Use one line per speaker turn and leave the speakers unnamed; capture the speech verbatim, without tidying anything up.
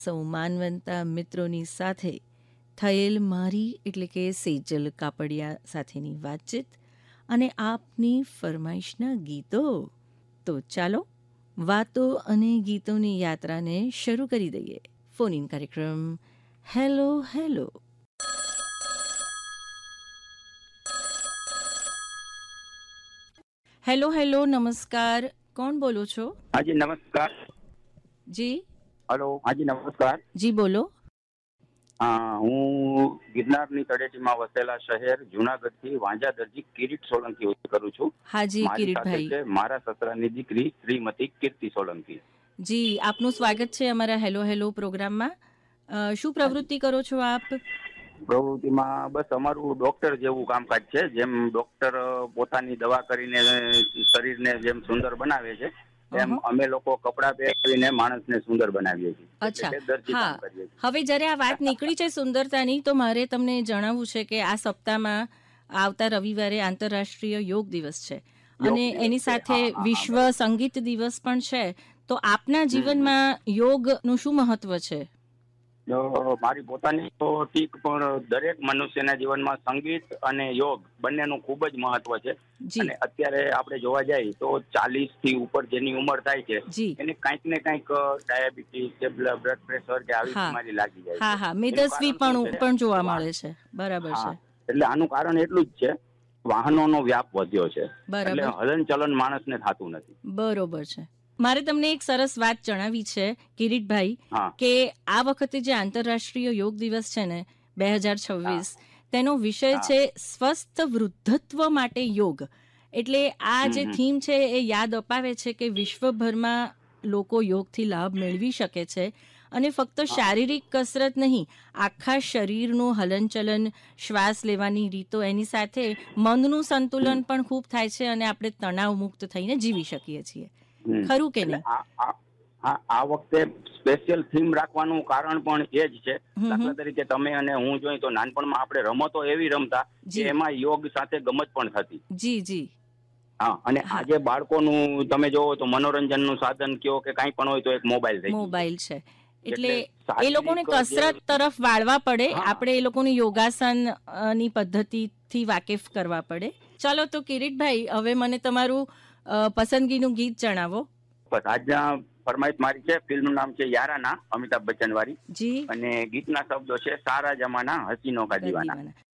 સૌ માનવંતા મિત્રોની સાથે થયેલ મારી એટલે કે સેજલ કાપડિયા સાથેની વાતચીત અને આપની ફરમાઈશના ગીતો. તો ચાલો વાતો અને ગીતોની યાત્રાને શરૂ કરી દઈએ. ફોન ઇન કાર્યક્રમ હેલો હેલો. હેલો હેલો, નમસ્કાર. કોણ બોલો છો?
હાજી નમસ્કાર.
જી
હલો. હાજી નમસ્કાર.
જી બોલો.
હા, હું ગિરનારની તળેટીમાં વસેલા શહેર જુનાગઢથી વાંજા દરજી કિરીટ સોલંકી વાત કરું છું.
હાજી
મારી સાથે
કિરીટભાઈ.
છે મારા સસરાની દીકરી શ્રીમતી કીર્તિ સોલંકી.
જી, આપનું સ્વાગત છે અમારા હેલો હેલો પ્રોગ્રામમાં. અ, શું પ્રવૃત્તિ કરો છો આપ?
પ્રવૃત્તિમાં બસ અમારું ડોક્ટર જેવું કામકાજ છે. જેમ ડોક્ટર પોતાની દવા કરીને શરીરને જેમ સુંદર બનાવે છે, એમ
અહં.
અમે લોકો કપડાં પહેરીને માણસને સુંદર બનાવીએ છીએ.
અચ્છા,
એટલે દરજી
હા.
કામ કરીએ છીએ.
હવે જ્યારે આ વાત નીકળી છે સુંદરતાની, તો મારે તમને જણાવવું છે કે આ સપ્તાહમાં આવતા રવિવારે આંતરરાષ્ટ્રીય યોગ દિવસ છે
યોગ
અને
દિવસ
એની
છે.
સાથે
હા, હા, હા,
વિશ્વ
બરાબર.
સંગીત દિવસ પણ છે. તો આપના
હમ, હમ.
જીવનમાં યોગનું શું મહત્વ છે?
તો મારી પોતાની તો ઠીક, પણ દરેક મનુષ્યના જીવનમાં સંગીત અને યોગ બંનેનું ખૂબ જ મહત્વ છે.
જી
અને અત્યારે આપણે જોવા જઈએ તો ચાલીસ થી ઉપર જેની ઉંમર થાય છે,
જી
એને કંઈક ને કંઈક ડાયાબિટીસ કે બ્લડ પ્રેશર કે આવી
હા
બીમારી લાગી જાય
હા
છે.
હા,
એનું
મેદસ્વી
કારણ શું
પણ
છે?
પણ જોવા
વાહ.
મળે છે. બરાબર
હા,
છે.
એટલે આનું કારણ એટલું જ છે, વાહનોનો વ્યાપ વધ્યો છે, એટલે
બરાબર
હલન ચલન માણસને થતું નથી.
બરોબર છે. મારે તમને એક સરસ વાત જણાવી છે કિરીટભાઈ,
હા,
કે આ વખતે જે આંતરરાષ્ટ્રીય યોગ દિવસ છે ને બે હજાર
હા,
છવ્વીસ, તેનો વિષય
હા.
છે સ્વસ્થ વૃદ્ધત્વ માટે યોગ. એટલે આ
હમ
જે
હમ
થીમ છે એ યાદ અપાવે છે કે વિશ્વભરમાં લોકો યોગથી લાભ મેળવી શકે છે અને ફક્ત
હા,
શારીરિક કસરત નહીં, આખા શરીરનું હલનચલન, શ્વાસ લેવાની રીતો, એની સાથે મનનું
હમ
સંતુલન પણ ખૂબ થાય છે અને આપણે તણાવ મુક્ત થઈને જીવી શકીએ છીએ.
હમ
ખરું કે
એટલે
નહીં?
આ આ હા, આ વખતે સ્પેશિયલ થીમ રાખવાનું કારણ પણ એ જ છે.
હમ હમ.
દાખલા તરીકે તમે અને હું જોઈએ તો નાનપણમાં આપણે રમતો એવી રમતા કે
જી
એમાં યોગ સાથે ગમત પણ થતી.
જી જી.
હા, અને
હા,
આજે બાળકોનું તમે જોવો તો મનોરંજનનું સાધન કયો કે કાંઈ પણ હોય તો એક મોબાઈલ થઈ ગયું છે.
મોબાઈલ છે. એટલે
એટલે
એ લોકોને
શારીરિક જે
કસરત તરફ વાળવા પડે.
હા
આપણે એ લોકોને યોગાસન અ, ની પદ્ધતિથી વાકેફ કરવા પડે. ચાલો તો કિરીટભાઈ, હવે મને તમારું અ, પસંદગીનું ગીત જણાવો.
બસ આજના ફરમાઈશ મારી છે. ફિલ્મનું નામ છે યારાના, અમિતાભ બચ્ચન વાળી,
જી
અને ગીતના શબ્દો છે સારા જમાના હસીનો કા દીવાના.
ગદીવાના.